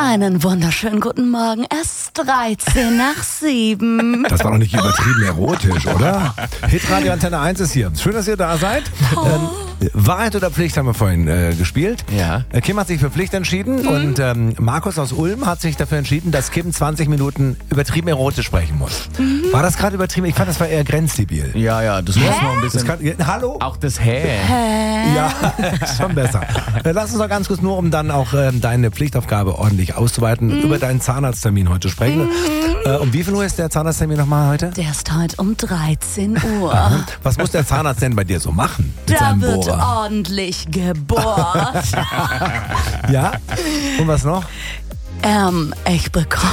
Einen wunderschönen guten Morgen. Es ist 7:13. Das war doch nicht übertrieben erotisch, oder? Hitradio Antenne 1 ist hier. Schön, dass ihr da seid. Wahrheit oder Pflicht haben wir vorhin gespielt. Ja. Kim hat sich für Pflicht entschieden und Markus aus Ulm hat sich dafür entschieden, dass Kim 20 Minuten übertrieben erotisch sprechen muss. War das gerade übertrieben? Ich fand, das war eher grenzdebil. Ja, das muss noch ein bisschen. Hallo? Auch das Hä? Ja, schon besser. Lass uns doch ganz kurz nur, um dann auch deine Pflichtaufgabe ordentlich auszuweiten, über deinen Zahnarzttermin heute sprechen. Um wie viel Uhr ist der Zahnarzttermin nochmal heute? Der ist heute um 13 Uhr. Was muss der Zahnarzt denn bei dir so machen? Mit Da seinem wird Bohrer? ordentlich gebohrt. Ja? Und was noch? Ich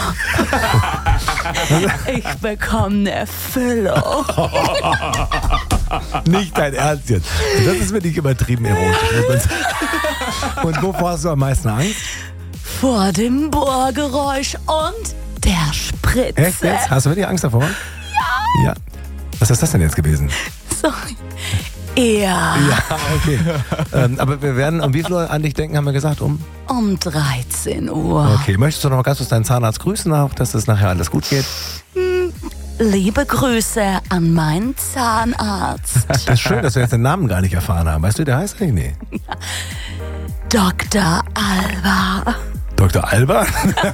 bekomme eine Füllung. Nicht dein Ernst jetzt. Das ist wirklich übertrieben erotisch. Und wovor hast du am meisten Angst? Vor dem Bohrgeräusch und der Spritze. Echt jetzt? Hast du wirklich Angst davor? Ja. Was ist das denn jetzt gewesen? Sorry. Ja. Ja, okay. Aber wir werden um wie viel Uhr an dich denken, haben wir gesagt? Um 13 Uhr. Okay, möchtest du noch mal ganz kurz deinen Zahnarzt grüßen, auch, dass es nachher alles gut geht? Liebe Grüße an meinen Zahnarzt. Das ist schön, dass wir jetzt den Namen gar nicht erfahren haben. Weißt du, wie der heißt eigentlich? Nee. Dr. Alba. Dr. Alba?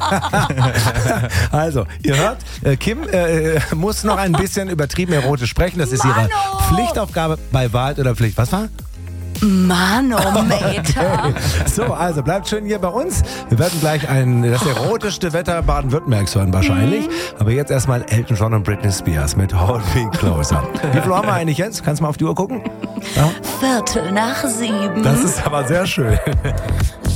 Also, ihr hört, Kim muss noch ein bisschen übertrieben erotisch sprechen. Das ist ihre Pflichtaufgabe bei Wahrheit oder Pflicht. Was war? Manometer. Okay. So, also bleibt schön hier bei uns. Wir werden gleich das erotischste Wetter Baden-Württembergs hören wahrscheinlich. Aber jetzt erstmal Elton John und Britney Spears mit Hold Me Closer. Wie viel haben wir eigentlich jetzt? Kannst du mal auf die Uhr gucken? Ja? 7:15. Das ist aber sehr schön.